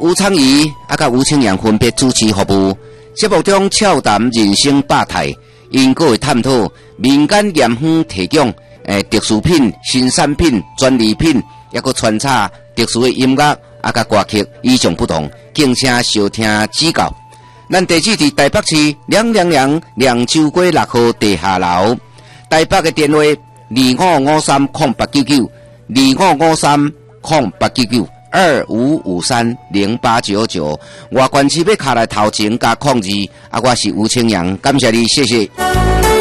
吴昌仪甲吴清阳分别主持服务。节目中俏谈人生百态，因阁会探讨民间盐园提供特殊品、新产品、专利品，也阁穿插特殊的音乐甲歌曲，与众不同，敬请收听指教。咱地址伫台北市亮州街6號地下樓，台北嘅電話255308992553089925530899，外縣市要卡來頭前加控制，我是吳清陽，感謝你，謝謝。